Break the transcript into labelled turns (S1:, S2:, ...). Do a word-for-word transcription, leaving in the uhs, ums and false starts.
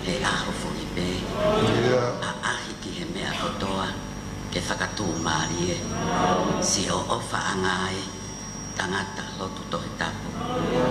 S1: he aho furi pe. A ahi ki he mea kotoa, ke whakatū maari e. Si o ofa anga e, tangata lotu tohi tapu.